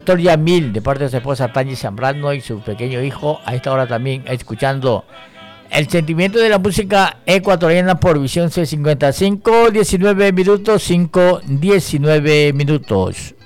doctor Yamil, de parte de su esposa Tanya Zambrano y su pequeño hijo, a esta hora también escuchando el sentimiento de la música ecuatoriana por Visión C55, 19 minutos, 19 minutos.